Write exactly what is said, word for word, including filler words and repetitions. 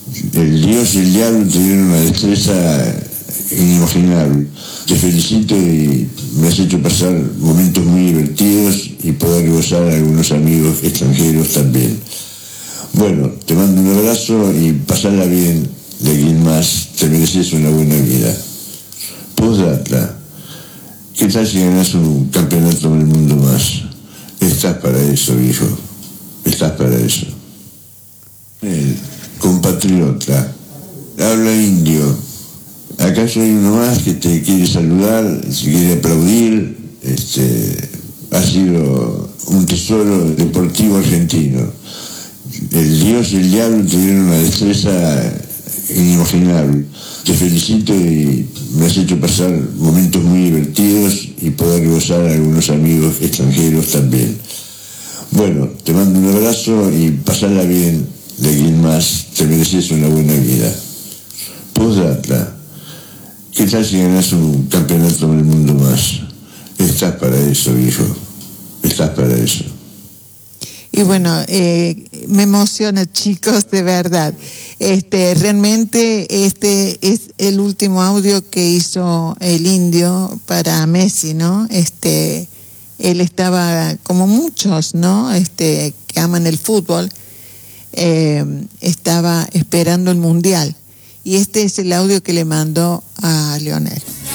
El Dios y el diablo tuvieron una destreza inimaginable. Te felicito y me has hecho pasar momentos muy divertidos y poder gozar a algunos amigos extranjeros también. Bueno, te mando un abrazo y pasarla bien de aquí en más. Te mereces una buena vida. Postdata. ¿Qué tal si ganas un campeonato del mundo más? Estás para eso, hijo. Estás para eso. El compatriota. Habla indio. Acá soy uno más que te quiere saludar, se quiere aplaudir. Este, ha sido un tesoro deportivo argentino. El Dios y el diablo tuvieron una destreza inimaginable. Te felicito y me has hecho pasar momentos muy divertidos y poder gozar a algunos amigos extranjeros también. Bueno, te mando un abrazo y pasarla bien de aquí en más. Te mereces una buena vida. Postdata. ¿Qué tal si ganas un campeonato del mundo más? Estás para eso, hijo. Estás para eso. Y bueno, eh, me emociona, chicos, de verdad. Este, realmente este es el último audio que hizo el indio para Messi, ¿no? Este, él estaba, como muchos, ¿no? Este, que aman el fútbol, eh, estaba esperando el mundial. Y este es el audio que le mandó a Lionel.